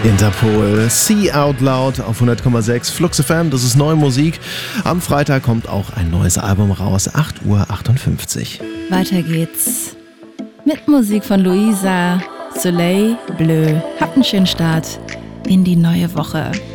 Interpol, See Out Loud auf 100,6 Flux FM, das ist neue Musik. Am Freitag kommt auch ein neues Album raus, 8:58 Uhr. Weiter geht's mit Musik von Luisa, Soleil Bleu. Habt einen schönen Start in die neue Woche.